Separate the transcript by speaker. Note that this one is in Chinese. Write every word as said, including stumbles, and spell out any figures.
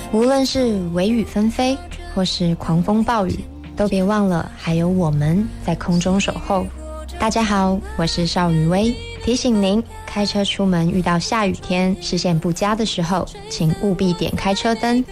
Speaker 1: 无论是微雨纷飞或是狂风暴雨，都别忘了还有我们在空中守候。大家好，我是邵雨薇，提醒您开车出门遇到下雨天视线不佳的时候，请务必点开车灯，